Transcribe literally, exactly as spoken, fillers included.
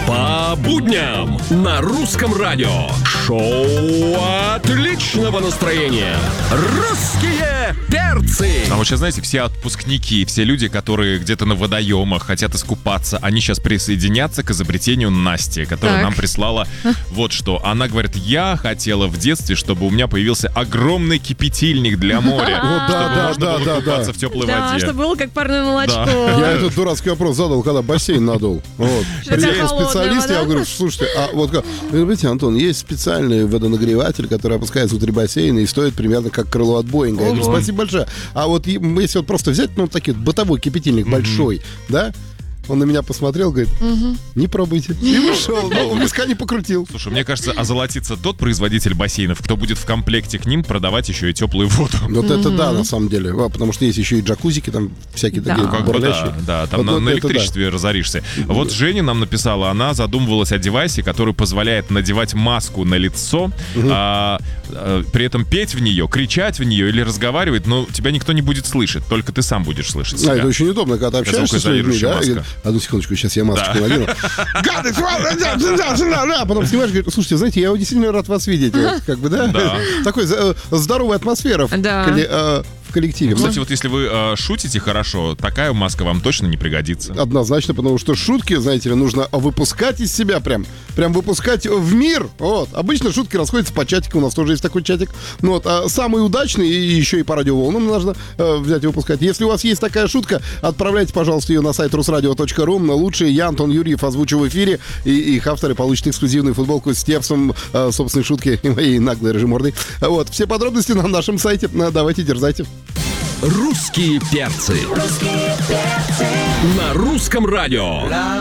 По будням на русском радио. Шоу отличного настроения. Русские перцы. А вот сейчас, знаете, все отпускники, все люди, которые где-то на водоемах хотят искупаться, они сейчас присоединятся к изобретению Насти, которая Так. нам прислала вот что. Она говорит: я хотела в детстве, чтобы у меня появился огромный кипятильник для моря. Вот, да, чтобы да, можно да, было да, купаться да. в теплой Да, воде. чтобы было как парное молочко. Я этот дурацкий вопрос задал, когда бассейн надул. Вот. Что такая Приехал холодная специалист, я вода? говорю: слушайте, а вот как... Вы знаете, Антон, есть специальный водонагреватель, который опускается внутри бассейна и стоит примерно как крыло от Боинга. Я говорю: спасибо большое. А вот е- если вот просто взять, ну, такой бытовой кипятильник большой, да? Он на меня посмотрел, говорит: не пробуйте. И ушел. Ну, в виска не покрутил. Слушай, мне кажется, озолотится тот производитель бассейнов, кто будет в комплекте к ним продавать еще и теплую воду. Вот это да, на самом деле. А, потому что есть еще и джакузики, там всякие Да. такие Как бы бурлящие. да, да, там Вот- на, вот на это электричестве разоришься. Вот Женя нам написала, она задумывалась о девайсе, который позволяет надевать маску на лицо, а, а, при этом петь в нее, кричать в нее или разговаривать, но тебя никто не будет слышать, только ты сам будешь слышать себя. А, это очень удобно, когда ты общаешься с людьми, звукоизолирующая да? маска. И- Одну секундочку, сейчас я масочку надену. Гады, твари, да, да, да, да. Потом снимаешь, говоришь: слушайте, знаете, я действительно рад вас видеть. Вот, как бы, да? Да. Такой э, здоровая атмосфера в Да. колле- э, в коллективе. Кстати, вот если вы э, шутите хорошо, такая маска вам точно не пригодится. Однозначно, потому что шутки, знаете ли, нужно выпускать из себя прям. Прям выпускать в мир. Вот. Обычно шутки расходятся по чатику, у нас тоже есть такой чатик. Ну, вот. А самый удачный, и еще и по радиоволнам нужно э, взять и выпускать. Если у вас есть такая шутка, отправляйте, пожалуйста, ее на сайт русрадио точка ру. Лучшие я, Антон Юрьев, озвучу в эфире. И их авторы получат эксклюзивную футболку с текстом э, собственной шутки и моей наглой рыжемордой. Вот. Все подробности на нашем сайте. Э, Давайте, дерзайте. Русские перцы. На русском радио.